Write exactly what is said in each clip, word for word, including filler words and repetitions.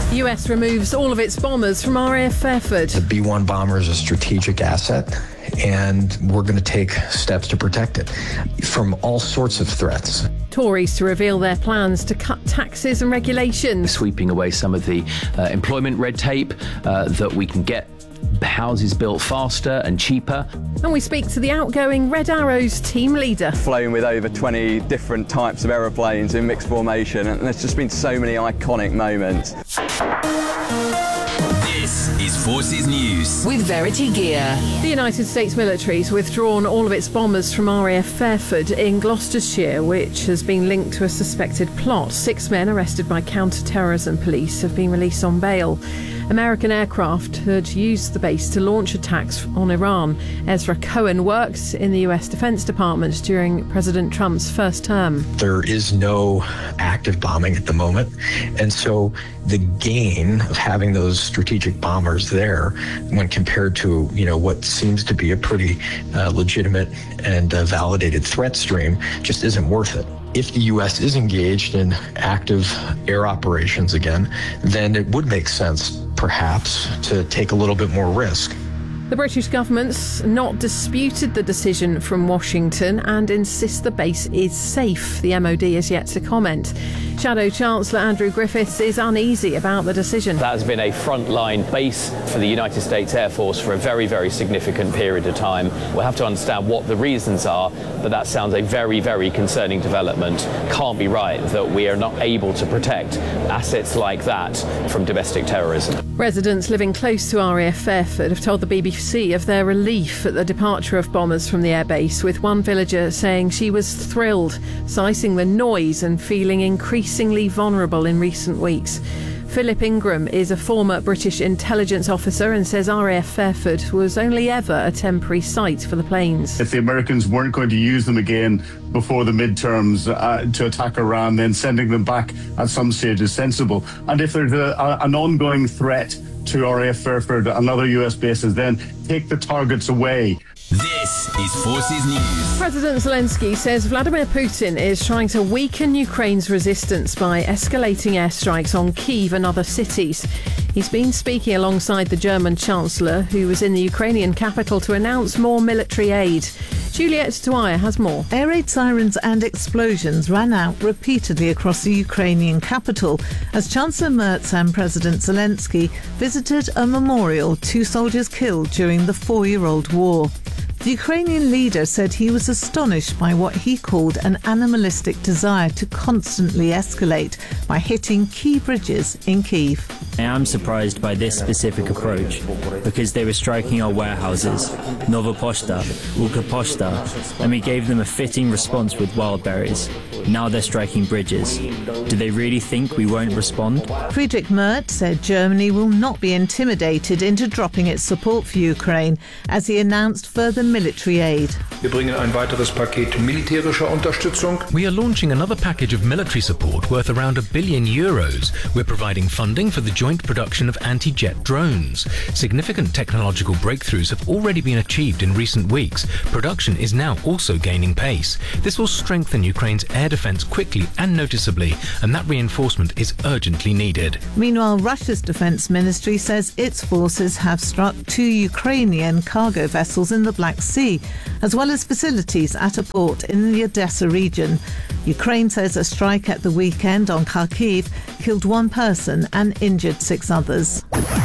The U S removes all of its bombers from R A F Fairford. The B one bomber is a strategic asset, and we're going to take steps to protect it from all sorts of threats. Tories to reveal their plans to cut taxes and regulations. Sweeping away some of the uh, employment red tape uh, that we can get houses built faster and cheaper. And we speak to the outgoing Red Arrows team leader. Flown with over twenty different types of aeroplanes in mixed formation, and there's just been so many iconic moments. This is Forces News with Verity Gear. The United States military has withdrawn all of its bombers from R A F Fairford in Gloucestershire, which has been linked to a suspected plot. Six men arrested by counter-terrorism police have been released on bail. American aircraft had used the base to launch attacks on Iran. Ezra Cohen worked in the U S Defense Department during President Trump's first term. There is no active bombing at the moment, and so the gain of having those strategic bombers there, when compared to, you know, what seems to be a pretty uh, legitimate and uh, validated threat stream, just isn't worth it. If the U S is engaged in active air operations again, then it would make sense, perhaps, to take a little bit more risk. The British government's not disputed the decision from Washington and insists the base is safe. The M O D is yet to comment. Shadow Chancellor Andrew Griffiths is uneasy about the decision. That has been a frontline base for the United States Air Force for a very, very significant period of time. We'll have to understand what the reasons are, but that sounds a very, very concerning development. Can't be right that we are not able to protect assets like that from domestic terrorism. Residents living close to R A F Fairford have told the B B C of their relief at the departure of bombers from the airbase, with one villager saying she was thrilled, citing the noise and feeling increasingly vulnerable in recent weeks. Philip Ingram is a former British intelligence officer and says R A F Fairford was only ever a temporary site for the planes. If the Americans weren't going to use them again before the midterms uh, to attack Iran, then sending them back at some stage is sensible. And if there's a, a, an ongoing threat to R A F Fairford and other U S bases, then take the targets away. This is Forces News. President Zelensky says Vladimir Putin is trying to weaken Ukraine's resistance by escalating airstrikes on Kyiv and other cities. He's been speaking alongside the German Chancellor, who was in the Ukrainian capital to announce more military aid. Juliette Dwyer has more. Air raid sirens and explosions ran out repeatedly across the Ukrainian capital as Chancellor Merz and President Zelensky visited a memorial to soldiers killed during the four-year-old war. The Ukrainian leader said he was astonished by what he called an animalistic desire to constantly escalate by hitting key bridges in Kyiv. I am surprised by this specific approach because they were striking our warehouses, Nova Poshta, Uka Poshta, and we gave them a fitting response with wild berries. Now they're striking bridges. Do they really think we won't respond? Friedrich Merz said Germany will not be intimidated into dropping its support for Ukraine as he announced further military aid. Wir bringen ein weiteres Paket militärischer Unterstützung. We are launching another package of military support worth around a billion euros. We're providing funding for the joint production of anti-jet drones. Significant technological breakthroughs have already been achieved in recent weeks. Production is now also gaining pace. This will strengthen Ukraine's air defence quickly and noticeably, and that reinforcement is urgently needed. Meanwhile, Russia's defence ministry says its forces have struck two Ukrainian cargo vessels in the Black Sea, as well as facilities at a port in the Odessa region. Ukraine says a strike at the weekend on Kharkiv killed one person and injured six others.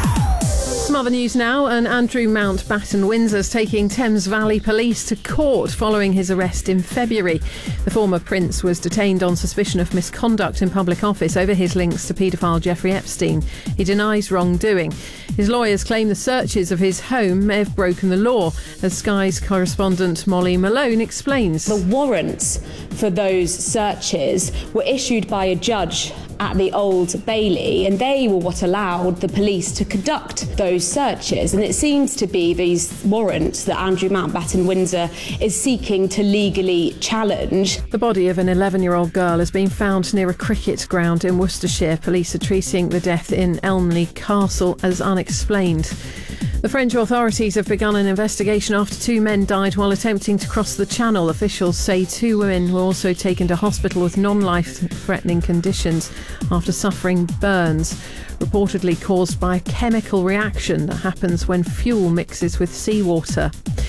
Some other news now, and Andrew Mountbatten Windsor's taking Thames Valley Police to court following his arrest in February. The former prince was detained on suspicion of misconduct in public office over his links to paedophile Jeffrey Epstein. He denies wrongdoing. His lawyers claim the searches of his home may have broken the law, as Sky's correspondent Molly Malone explains. The warrants for those searches were issued by a judge at the Old Bailey, and they were what allowed the police to conduct those searches. And it seems to be these warrants that Andrew Mountbatten Windsor is seeking to legally challenge. The body of an eleven-year-old girl has been found near a cricket ground in Worcestershire. Police are treating the death in Elmley Castle as unexplained. The French authorities have begun an investigation after two men died while attempting to cross the Channel. Officials say two women were also taken to hospital with non-life-threatening conditions after suffering burns, reportedly caused by a chemical reaction that happens when fuel mixes with seawater.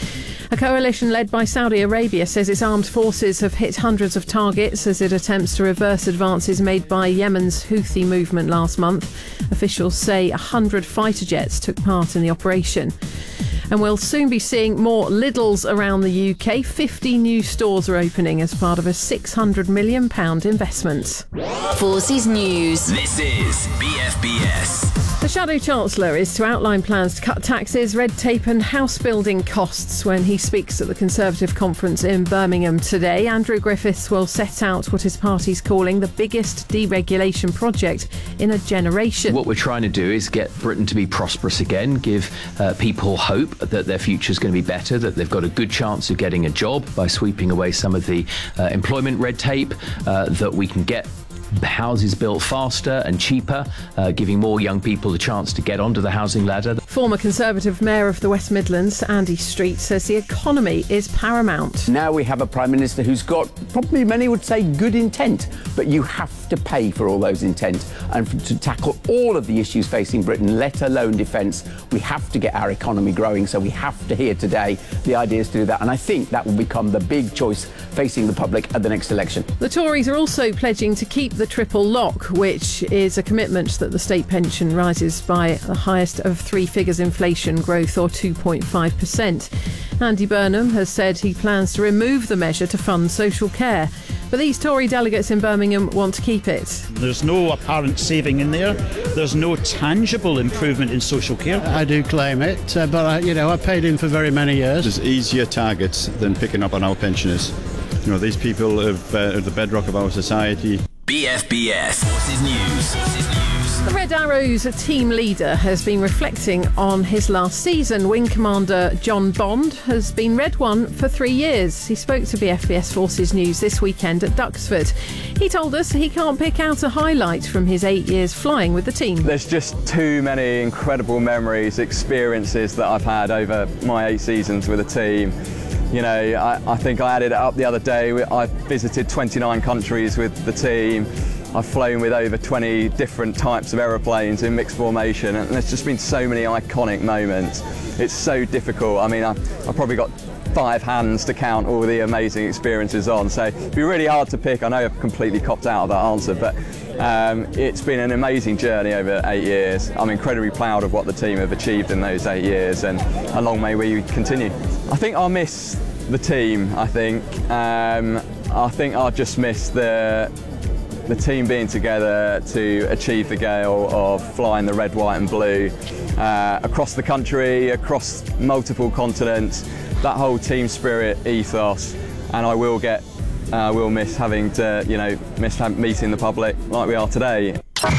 A coalition led by Saudi Arabia says its armed forces have hit hundreds of targets as it attempts to reverse advances made by Yemen's Houthi movement last month. Officials say one hundred fighter jets took part in the operation. And we'll soon be seeing more Lidls around the U K. fifty new stores are opening as part of a six hundred million pounds investment. Forces News. This is B F B S. The Shadow Chancellor is to outline plans to cut taxes, red tape and house building costs when he speaks at the Conservative conference in Birmingham today. Andrew Griffiths will set out what his party's calling the biggest deregulation project in a generation. What we're trying to do is get Britain to be prosperous again, give uh, people hope that their future is going to be better, that they've got a good chance of getting a job by sweeping away some of the uh, employment red tape, uh, that we can get houses built faster and cheaper, uh, giving more young people the chance to get onto the housing ladder. Former Conservative Mayor of the West Midlands, Andy Street, says the economy is paramount. Now we have a Prime Minister who's got, probably many would say, good intent, but you have to pay for all those intent. And for, to tackle all of the issues facing Britain, let alone defence, we have to get our economy growing, so we have to hear today the ideas to do that. And I think that will become the big choice facing the public at the next election. The Tories are also pledging to keep the triple lock, which is a commitment that the state pension rises by the highest of three figures inflation growth, or two point five percent. Andy Burnham has said he plans to remove the measure to fund social care. But these Tory delegates in Birmingham want to keep it. There's no apparent saving in there. There's no tangible improvement in social care. I do claim it, uh, but I, you know, I paid in for very many years. There's easier targets than picking up on our pensioners. You know, these people have, uh, are the bedrock of our society. B F B S Forces News. Forces News. The Red Arrows team leader has been reflecting on his last season. Wing Commander John Bond has been Red One for three years. He spoke to B F B S Forces News this weekend at Duxford. He told us he can't pick out a highlight from his eight years flying with the team. There's just too many incredible memories, experiences that I've had over my eight seasons with the team. You know, I, I think I added it up the other day. I visited twenty-nine countries with the team. I've flown with over twenty different types of aeroplanes in mixed formation, and there's just been so many iconic moments. It's so difficult. I mean, I, I've probably got five hands to count all the amazing experiences on, so it'd be really hard to pick. I know I've completely copped out of that answer, but um, it's been an amazing journey over eight years. I'm incredibly proud of what the team have achieved in those eight years, and, and long may we continue. I think I'll miss the team, I think. Um, I think I'll just miss the the team being together to achieve the goal of flying the red, white and blue uh, across the country, across multiple continents, that whole team spirit ethos. And I will get, I uh, will miss having to, you know, miss meeting the public like we are today.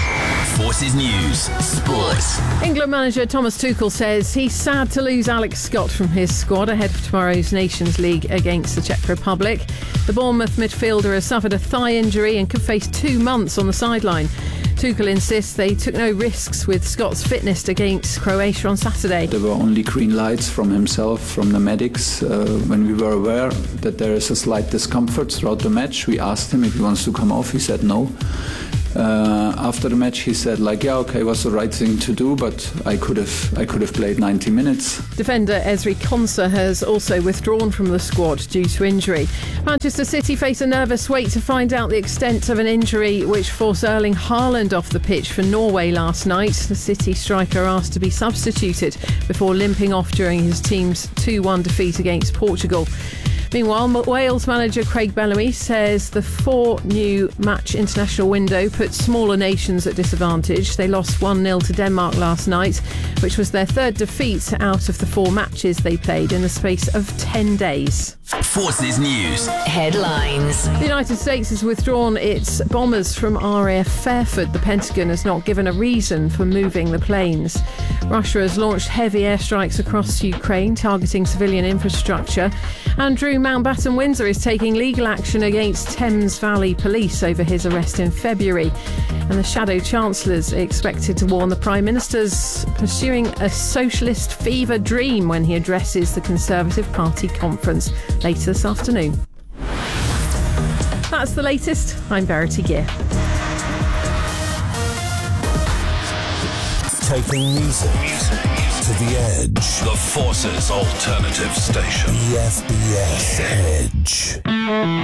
Forces News. Sports. England manager Thomas Tuchel says he's sad to lose Alex Scott from his squad ahead of tomorrow's Nations League against the Czech Republic. The Bournemouth midfielder has suffered a thigh injury and could face two months on the sideline. Tuchel insists they took no risks with Scott's fitness against Croatia on Saturday. There were only green lights from himself, from the medics. Uh, when we were aware that there is a slight discomfort throughout the match, we asked him if he wants to come off. He said no. Uh, after the match, he said, like, yeah, okay, it was the right thing to do, but I could have, I could have played ninety minutes. Defender Ezri Konsa has also withdrawn from the squad due to injury. Manchester City face a nervous wait to find out the extent of an injury which forced Erling Haaland off the pitch for Norway last night. The City striker asked to be substituted before limping off during his team's two one defeat against Portugal. Meanwhile, Wales manager Craig Bellamy says the four new match international window puts smaller nations at disadvantage. They lost one nil to Denmark last night, which was their third defeat out of the four matches they played in the space of ten days. Forces News. Headlines. The United States has withdrawn its bombers from R A F Fairford. The Pentagon has not given a reason for moving the planes. Russia has launched heavy airstrikes across Ukraine, targeting civilian infrastructure. Andrew Mountbatten Windsor is taking legal action against Thames Valley Police over his arrest in February. And the Shadow Chancellor's expected to warn the Prime Minister's pursuing a socialist fever dream when he addresses the Conservative Party conference later this afternoon. That's the latest. I'm Verity Gear. Taking music to the edge. The Forces Alternative Station. B F B S Edge.